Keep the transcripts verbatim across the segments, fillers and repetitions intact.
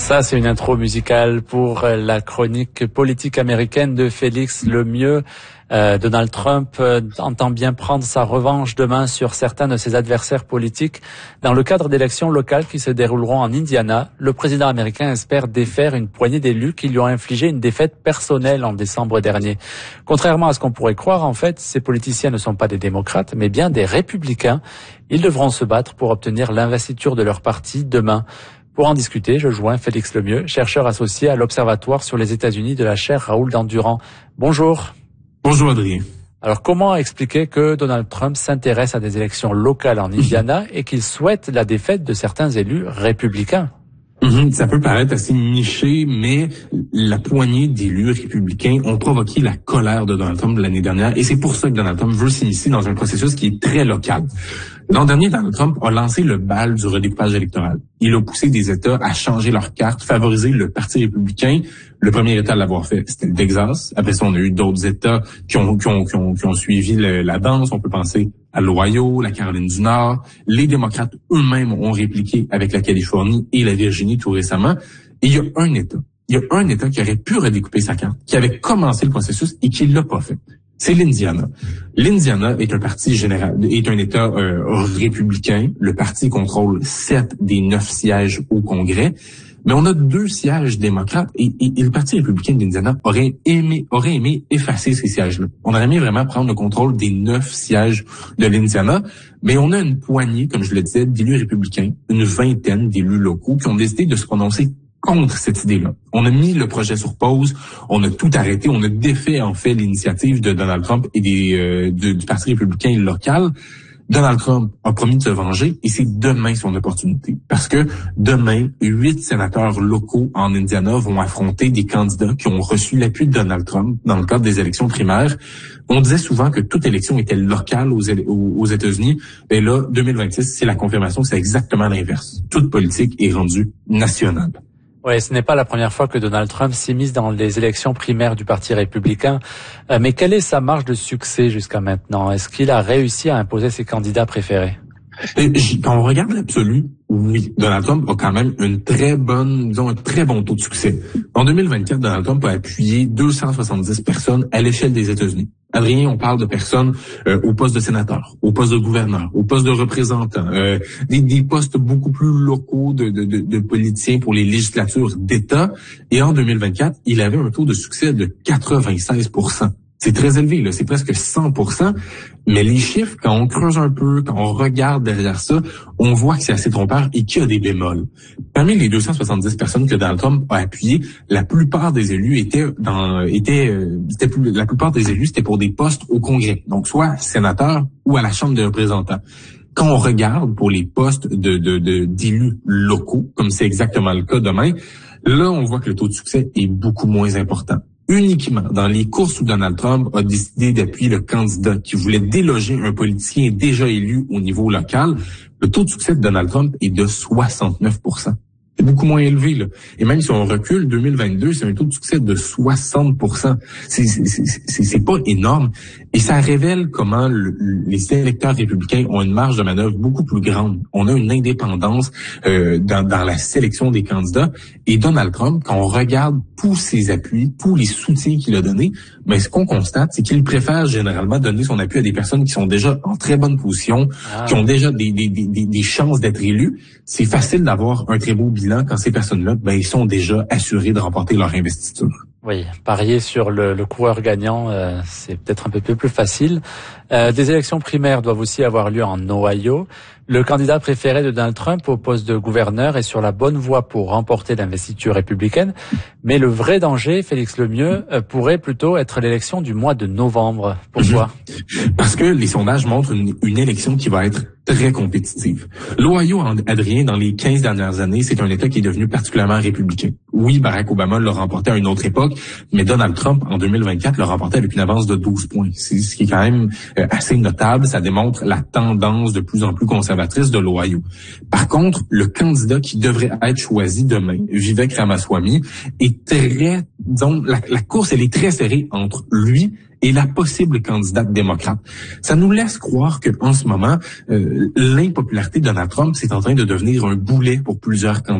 Ça, c'est une intro musicale pour la chronique politique américaine de Félix Lemieux. Euh, Donald Trump euh, entend bien prendre sa revanche demain sur certains de ses adversaires politiques. Dans le cadre d'élections locales qui se dérouleront en Indiana, le président américain espère défaire une poignée d'élus qui lui ont infligé une défaite personnelle en décembre dernier. Contrairement à ce qu'on pourrait croire, en fait, ces politiciens ne sont pas des démocrates, mais bien des républicains. Ils devront se battre pour obtenir l'investiture de leur parti demain. Pour en discuter, je joins Félix Lemieux, chercheur associé à l'Observatoire sur les États-Unis de la chaire Raoul Dandurand. Bonjour. Bonjour Adrien. Alors comment expliquer que Donald Trump s'intéresse à des élections locales en Indiana et qu'il souhaite la défaite de certains élus républicains? Mm-hmm. Ça peut paraître assez niché, mais la poignée d'élus républicains ont provoqué la colère de Donald Trump l'année dernière, et c'est pour ça que Donald Trump veut s'initier dans un processus qui est très local. L'an dernier, Donald Trump a lancé le bal du redécoupage électoral. Il a poussé des États à changer leurs cartes, favoriser le Parti républicain. Le premier État à l'avoir fait, c'était le Texas. Après ça, on a eu d'autres États qui ont, qui ont, qui ont, qui ont suivi le, la danse. On peut penser à l'Ohio, la Caroline du Nord. Les démocrates eux-mêmes ont répliqué avec la Californie et la Virginie tout récemment. Et il y a un État, il y a un État qui aurait pu redécouper sa carte, qui avait commencé le processus et qui l'a pas fait. C'est l'Indiana. L'Indiana est un parti général, est un État euh, républicain. Le parti contrôle sept des neuf sièges au Congrès. Mais on a deux sièges démocrates et, et, et le Parti républicain d'Indiana aurait aimé, aurait aimé effacer ces sièges-là. On aurait aimé vraiment prendre le contrôle des neuf sièges de l'Indiana, mais on a une poignée, comme je le disais, d'élus républicains, une vingtaine d'élus locaux qui ont décidé de se prononcer contre cette idée-là. On a mis le projet sur pause, on a tout arrêté, on a défait en fait l'initiative de Donald Trump et des, euh, de, du Parti républicain local. Donald Trump a promis de se venger et c'est demain son opportunité. Parce que demain, huit sénateurs locaux en Indiana vont affronter des candidats qui ont reçu l'appui de Donald Trump dans le cadre des élections primaires. On disait souvent que toute élection était locale aux, aux États-Unis. Mais là, deux mille vingt-six, c'est la confirmation que c'est exactement l'inverse. Toute politique est rendue nationale. Oui, ce n'est pas la première fois que Donald Trump s'immisce dans les élections primaires du Parti républicain. Euh, mais quelle est sa marge de succès jusqu'à maintenant? Est-ce qu'il a réussi à imposer ses candidats préférés? Quand on regarde l'absolu, oui, Donald Trump a quand même une très bonne, disons, un très bon taux de succès. En deux mille vingt-quatre, Donald Trump a appuyé deux cent soixante-dix personnes à l'échelle des États-Unis. Adrien, on parle de personnes euh, au poste de sénateur, au poste de gouverneur, au poste de représentant, euh, des, des postes beaucoup plus locaux de, de, de, de politiciens pour les législatures d'État. Et en deux mille vingt-quatre, il avait un taux de succès de quatre-vingt-seize pour cent. C'est très élevé, là, c'est presque cent pour cent. Mais les chiffres, quand on creuse un peu, quand on regarde derrière ça, on voit que c'est assez trompeur et qu'il y a des bémols. Parmi les deux cent soixante-dix personnes que Donald Trump a appuyées, la plupart des élus étaient dans, étaient, euh, c'était plus, la plupart des élus, c'était pour des postes au Congrès. Donc, soit sénateur ou à la Chambre des représentants. Quand on regarde pour les postes de, de, de, d'élus locaux, comme c'est exactement le cas demain, là, on voit que le taux de succès est beaucoup moins important. Uniquement dans les courses où Donald Trump a décidé d'appuyer le candidat qui voulait déloger un politicien déjà élu au niveau local, le taux de succès de Donald Trump est de soixante-neuf pour cent. C'est beaucoup moins élevé, là. Et même si on recule, deux mille vingt-deux, c'est un taux de succès de soixante pour cent. C'est, c'est, c'est, c'est pas énorme. Et ça révèle comment le, les électeurs républicains ont une marge de manœuvre beaucoup plus grande. On a une indépendance euh, dans, dans la sélection des candidats. Et Donald Trump, quand on regarde tous ses appuis, tous les soutiens qu'il a donnés, mais ce qu'on constate, c'est qu'il préfère généralement donner son appui à des personnes qui sont déjà en très bonne position, ah. qui ont déjà des, des, des, des chances d'être élus. C'est facile d'avoir un très beau bilan quand ces personnes-là, ben, ils sont déjà assurés de remporter leur investiture. Oui, parier sur le, le coureur gagnant, euh, c'est peut-être un peu plus facile. Euh, des élections primaires doivent aussi avoir lieu en Ohio. Le candidat préféré de Donald Trump au poste de gouverneur est sur la bonne voie pour remporter l'investiture républicaine. Mais le vrai danger, Félix Lemieux, euh, pourrait plutôt être l'élection du mois de novembre. Pourquoi? Parce que les sondages montrent une, une élection qui va être très compétitive. L'Ohio, Adrien, dans les quinze dernières années, c'est un État qui est devenu particulièrement républicain. Oui, Barack Obama l'a remporté à une autre époque, mais Donald Trump, en deux mille vingt-quatre, l'a remporté avec une avance de douze points. C'est ce qui est quand même euh, assez notable. Ça démontre la tendance de plus en plus conservatrice de l'Ohio. Par contre, le candidat qui devrait être choisi demain, Vivek Ramaswamy, est très, disons, la, la course, elle est très serrée entre lui et la possible candidate démocrate. Ça nous laisse croire que en ce moment, euh, l'impopularité de Donald Trump, c'est en train de devenir un boulet pour plusieurs candidats.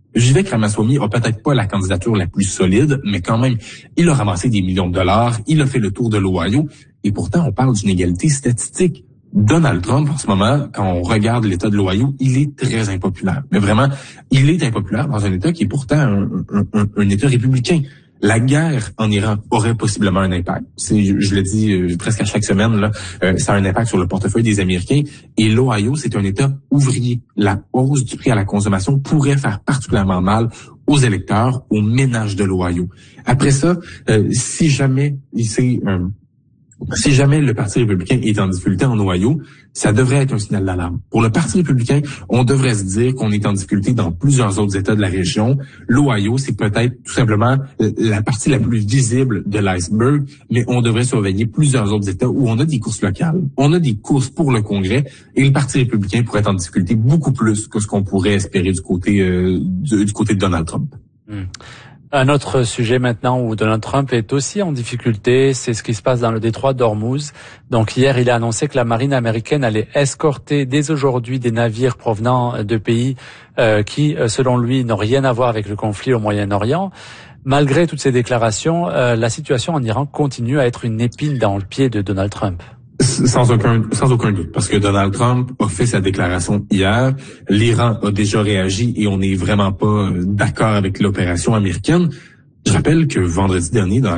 Vivek Ramaswamy a peut-être pas la candidature la plus solide, mais quand même, il a ramassé des millions de dollars, il a fait le tour de l'Ohio, et pourtant, on parle d'une égalité statistique. Donald Trump, en ce moment, quand on regarde l'État de l'Ohio, il est très impopulaire. Mais vraiment, il est impopulaire dans un État qui est pourtant un, un, un, un État républicain. La guerre en Iran aurait possiblement un impact. C'est, je, je le dis euh, presque à chaque semaine, là, euh, ça a un impact sur le portefeuille des Américains. Et l'Ohio, c'est un État ouvrier. La hausse du prix à la consommation pourrait faire particulièrement mal aux électeurs, aux ménages de l'Ohio. Après ça, euh, si jamais c'est euh, si jamais le Parti républicain est en difficulté en Ohio, ça devrait être un signal d'alarme. Pour le Parti républicain, on devrait se dire qu'on est en difficulté dans plusieurs autres États de la région. L'Ohio, c'est peut-être tout simplement la partie la plus visible de l'iceberg, mais on devrait surveiller plusieurs autres États où on a des courses locales, on a des courses pour le Congrès, et le Parti républicain pourrait être en difficulté beaucoup plus que ce qu'on pourrait espérer du côté euh, du, du côté de Donald Trump. Mmh. Un autre sujet maintenant où Donald Trump est aussi en difficulté, c'est ce qui se passe dans le détroit d'Ormuz. Donc hier, il a annoncé que la marine américaine allait escorter dès aujourd'hui des navires provenant de pays euh, qui, selon lui, n'ont rien à voir avec le conflit au Moyen-Orient. Malgré toutes ces déclarations, euh, la situation en Iran continue à être une épine dans le pied de Donald Trump. Sans aucun, sans aucun doute, parce que Donald Trump a fait sa déclaration hier, l'Iran a déjà réagi et on n'est vraiment pas d'accord avec l'opération américaine. Je rappelle que vendredi dernier, dans